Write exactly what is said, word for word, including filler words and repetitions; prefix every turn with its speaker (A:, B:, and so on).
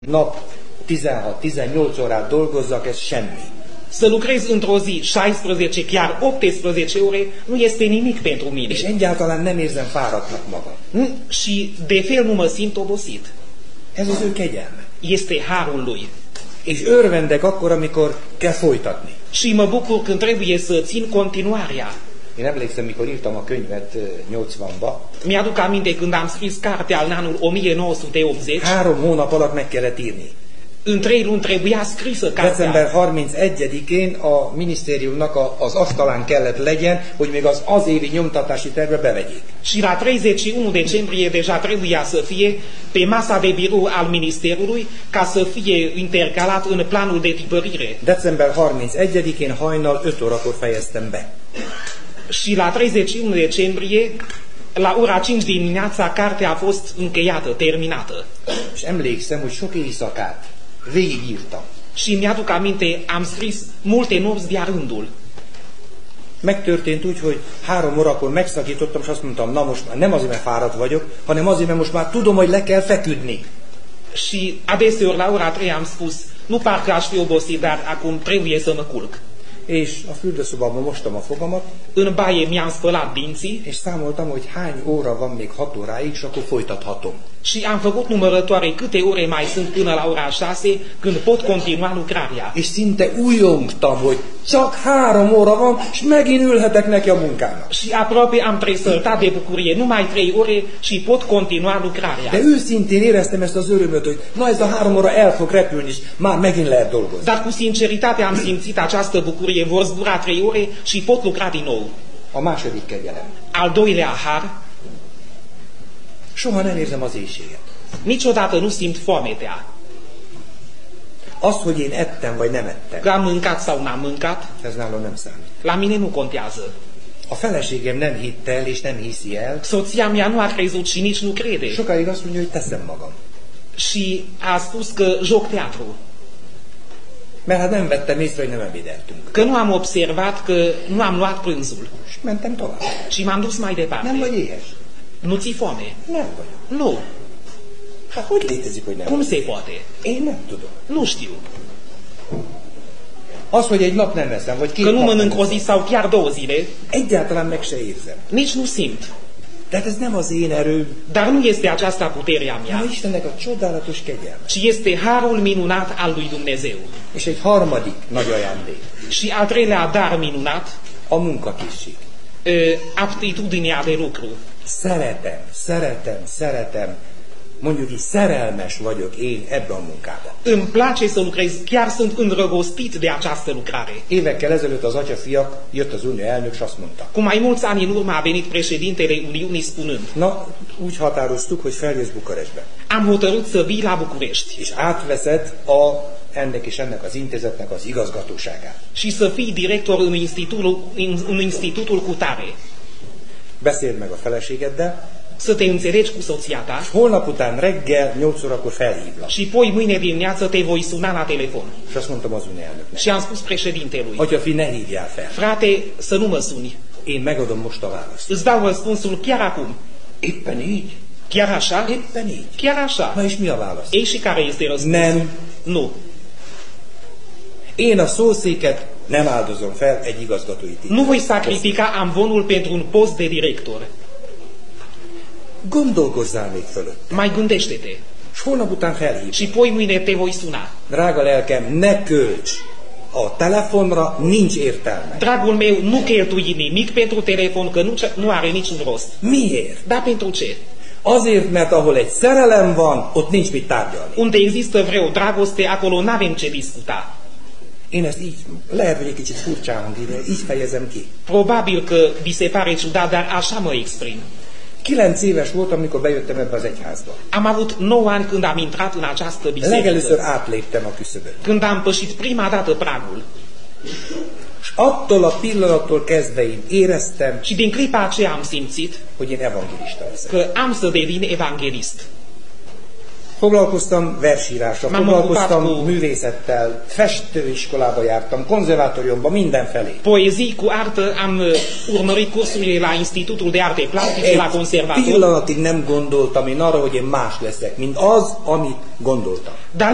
A: Nap tizenhat-tizennyolc órát dolgozzak, ez semmi.
B: Să lucrez într-o zi șaisprezece, chiar optsprezece ore, nu este nimic pentru mine.
A: És egyáltalán nem érzem fáradtnak magam.
B: Și de fel nu mă simt obosit.
A: Ez az ő kegyelme.
B: Este harul lui.
A: És örvendek akkor, amikor kell folytatni.
B: Și mă bucur când trebuie să țin continuarea.
A: Én emlékszem, mikor írtam a könyvet nyolcvanba.
B: Mi-aduc aminte când am scris cartea în anul o mie nouă sute optzeci.
A: Három hónap alatt meg kellett írni.
B: În trei luni trebuia scrisă
A: december
B: cartea.
A: harmincegyedikén a minisztériumnak a, az asztalán kellett legyen, hogy még az az évi nyomtatási tervbe bevegyék.
B: Și la treizeci și unu decembrie deja trebuia să fie pe masa de birou al ministerului ca să fie intercalat în planul de tipărire.
A: december harmincegyedikén hajnal öt órakor fejeztem be.
B: Și la treizeci și unu decembrie, la ora cinci dimineața, cartea a fost încheiată, terminată.
A: És emlékszem, hogy sok éjszakát végigírtam.
B: Și mi-aduc aminte, am scris multe nopți de-a rândul.
A: Megtörtént úgy, hogy három órakor megszakítottam, és azt mondtam, na most már nem azért, mert fáradt vagyok, hanem azért, mert most már tudom, hogy le kell feküdni.
B: Și adeseori la ora trei am spus, nu parcă aș fi obosit, dar acum trebuie să mă culc.
A: És a fürdőszobában mostam a fogamat,
B: În baie mi-am spălat dinții
A: és számoltam, hogy hány óra van még hat óráig, és akkor folytathatom.
B: și am făcut numărătoare câte ore mai sunt până la ora șase, când pot continua lucrarea.
A: És szinte újongtam, hogy csak három óra van, és megint ülhetek neki a munkának.
B: Și aproape am tresăltat de bucurie, numai trei ore și pot continua lucrarea.
A: De őszintén éreztem ezt az örömöt, hogy na ez a három óra el fog repülni, és már megint lehet dolgozni.
B: Dar cu sinceritate am simțit această bucurie, vor zbura trei ore și pot lucra din nou.
A: A második kegyelem.
B: Al doilea har,
A: Soha nem érzem az éhséget.
B: niciodată nu simt foametea.
A: Az, hogy én ettem, vagy nem ettem,
B: Că am mâncat sau n-am mâncat,
A: ez nálam nem számít.
B: la mine nu contează.
A: A feleségem nem hitt el, és nem hiszi el.
B: Soția mea nu a crezut și nici nu crede.
A: Sokáig azt mondja, hogy teszem magam.
B: Și a spus că joc teatru.
A: Mert hát nem vettem észre, hogy nem ebédeltünk.
B: Că nu am observat că nu am luat prânzul.
A: És mentem tovább.
B: Și m-am dus mai
A: Nem
B: departe.
A: vagy éhes?
B: Nu ți foame?
A: Nem vagyok.
B: Nu.
A: Hát hogy létezik, hogy nem
B: Cum
A: vagyok?
B: se poate?
A: Én nem tudom.
B: Nu știu.
A: Az, hogy egy nap nem eszem, vagy két
B: Că nu
A: nap nem
B: mănânc o zi
A: eszem,
B: sau chiar două zile,
A: egyáltalán meg se érzem.
B: nici nu simt.
A: Tehát ez nem az én erőm,
B: Dar nu este aceasta puterea mea,
A: hanem Istennek a csodálatos kegyelme.
B: ci este harul minunat al lui Dumnezeu.
A: És egy harmadik nagy ajándék,
B: Și al treilea dar minunat,
A: a munkakészség.
B: e, aptitudinea de lucru.
A: Szeretem, szeretem, szeretem, mondjuk így szerelmes vagyok én ebben a munkában.
B: Îmi place să lucrez, chiar sunt îndrăgostit de această lucrare.
A: Évekkel ezelőtt az atyafiak, jött az unió elnök, és azt mondta,
B: Cu mai mulți ani în urmă a venit președintele Uniunii spunând,
A: na, úgy határoztuk, hogy feljössz Bukarestbe,
B: am hotărât să vii la București
A: és átveszed a, ennek és ennek az intézetnek az igazgatóságát.
B: și să fii director în institutul, în, în institutul cu tare.
A: Beszéld meg a feleségeddel,
B: Să te înțelegi cu soția ta
A: és holnap után reggel nyolc órakor felhívlak.
B: și poi mâine dimineață te voi suna la telefon.
A: És azt mondtam az unió elnöknek,
B: Și am spus președintelui,
A: atyafi, ne hívjál fel.
B: frate, să nu mă suni.
A: Én megadom most a választ.
B: Îți dau răspunsul chiar acum.
A: Éppen így?
B: Chiar așa?
A: Éppen így.
B: Chiar așa.
A: Na és mi a válasz?
B: Ei, și care este răspunsul?
A: Nem.
B: Nu.
A: Én a szószéket nem áldozom fel egy igazgatói
B: Nu
A: tisztségre.
B: voi sacrifica amvonul pentru un post de director.
A: Gondolkozzál még fölött.
B: Mai gândește-te.
A: És holnap után felhív.
B: Și poi mâine te voi suna.
A: Drága lelkem, ne költs! A telefonra nincs értelme.
B: Dragul meu, nu cheltui nimic pentru telefon, că nu, nu are niciun rost.
A: Miért?
B: Dar pentru ce?
A: Azért, mert ahol egy szerelem van, ott nincs mit tárgyalni.
B: Unde există vreo dragoste, acolo n-avem ce discuta.
A: Én ezt így, lehet, hogy egy kicsit furcsán hangzik, de így fejezem ki.
B: Probabil că vi se pare ciudat, dar așa mă exprim.
A: Kilenc éves voltam, amikor bejöttem ebbe az egyházba.
B: Am avut nouă ani când am intrat în această
A: Legelőször
B: biserică.
A: átléptem a küszöböt.
B: Când am pășit prima dată pragul.
A: És attól a pillanattól kezdve én éreztem,
B: Și din clipa aceea am simțit
A: hogy én evangelista leszek.
B: că am să devin evanghelist.
A: Foglalkoztam versírással,
B: Már
A: foglalkoztam
B: magukat-
A: művészettel, festőiskolába jártam, konzervatóriumba, mindenfelé.
B: Poezii cu artă am uh, urmărit cursurile la Institutul de Arte Plastice, la
A: Egy
B: conservator.
A: pillanatig nem gondoltam én arra, hogy én más leszek, mint az, amit gondoltam.
B: Dar